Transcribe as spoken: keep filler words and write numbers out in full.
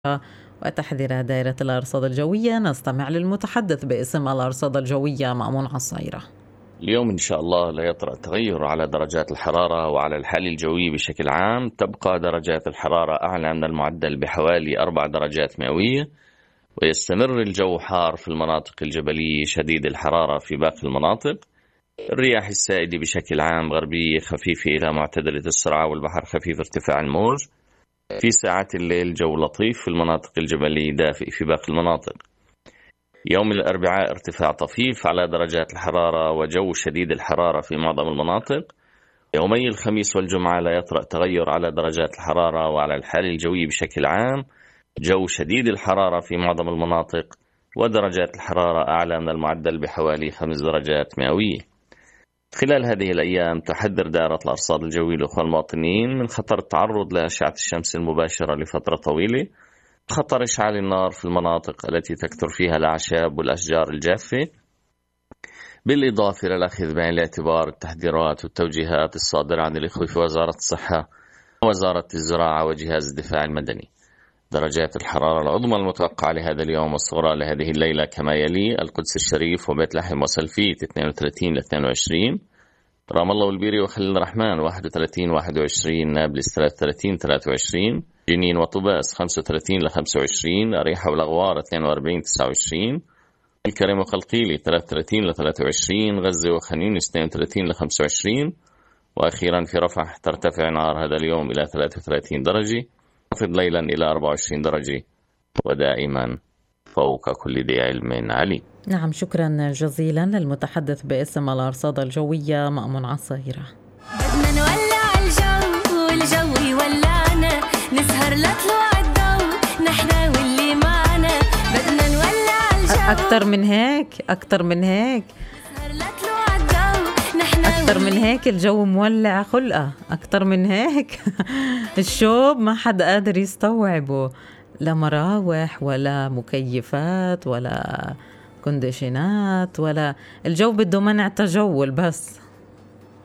وتحذير دائرة الأرصاد الجوية. نستمع للمتحدث باسم الأرصاد الجوية مأمون عصيرة. اليوم إن شاء الله لا يطرأ تغير على درجات الحرارة وعلى الحالة الجوية بشكل عام. تبقى درجات الحرارة أعلى من المعدل بحوالي أربع درجات مئوية، ويستمر الجو حار في المناطق الجبلية شديد الحرارة في باقي المناطق. الرياح السائدة بشكل عام غربية خفيفة إلى معتدلة السرعة، والبحر خفيف ارتفاع الموج. في ساعات الليل جو لطيف في المناطق الجبلية، دافئ في باقي المناطق. يوم الأربعاء ارتفاع طفيف على درجات الحرارة وجو شديد الحرارة في معظم المناطق. يومي الخميس والجمعة لا يطرأ تغير على درجات الحرارة وعلى الحالة الجوية بشكل عام، جو شديد الحرارة في معظم المناطق، ودرجات الحرارة أعلى من المعدل بحوالي خمس درجات مئوية. خلال هذه الأيام تحذر دائرة الأرصاد الجوية الأخوة المواطنين من خطر التعرض لأشعة الشمس المباشرة لفترة طويلة، خطر إشعال النار في المناطق التي تكثر فيها الأعشاب والأشجار الجافة، بالإضافة إلى الأخذ بعين الاعتبار التحذيرات والتوجيهات الصادرة عن الإخوة في وزارة الصحة ووزارة الزراعة وجهاز الدفاع المدني. درجات الحرارة العظمى المتوقعة لهذا اليوم والصغرى لهذه الليلة كما يلي: القدس الشريف وبيت لحم وسلفيت اثنين وثلاثين إلى اثنين وعشرين، رام الله والبيري وخليل الرحمن واحد وثلاثين إلى واحد وعشرين، نابلس ثلاثة وثلاثين إلى ثلاثة وعشرين، جنين وطباس خمسة وثلاثين إلى خمسة وعشرين، أريحة والأغوار اثنين وأربعين إلى تسعة وعشرين، الكريم وخلقيلي ثلاثة وثلاثين إلى ثلاثة وعشرين، غزة وخنين اثنين وثلاثين إلى خمسة وعشرين، وأخيرا في رفح ترتفع نهار هذا اليوم إلى ثلاثة وثلاثين درجة، تخفض ليلا إلى أربعة وعشرين درجة، ودائما فوق كل ذي علم عليم. نعم، شكرا جزيلا للمتحدث باسم الأرصاد الجوية مأمون عصيرة. بدنا نولع الجو والجو يولعنا، نسهر لطلوع الضو نحنا واللي معنا. بدنا نولع الجو أكتر من هيك أكتر من هيك نسهر لطلوع الضو نحنا أكتر من هيك الجو مولع خلقة. أكتر من هيك الشوب ما حد قادر يستوعبه، لا مراوح ولا مكيفات ولا كونديشنات، ولا الجو بده منع تجول بس.